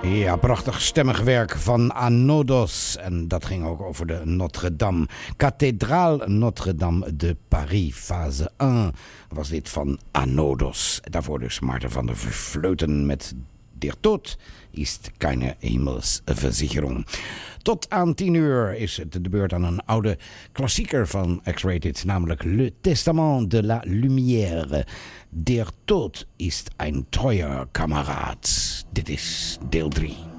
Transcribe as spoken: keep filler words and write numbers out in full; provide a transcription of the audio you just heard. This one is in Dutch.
Ja, prachtig stemmig werk van Anodos. En dat ging ook over de Notre-Dame. Cathédrale Notre-Dame de Paris, fase één, was dit van Anodos. Daarvoor dus Maarten van der Vleuten met Der Tod ist keine Himmelsversicherung. Tot aan tien uur is het de beurt aan een oude klassieker van X-Rated, namelijk Le Testament de la Lumière. Der Tod ist ein treuer Kamerad. Dit is deel drie.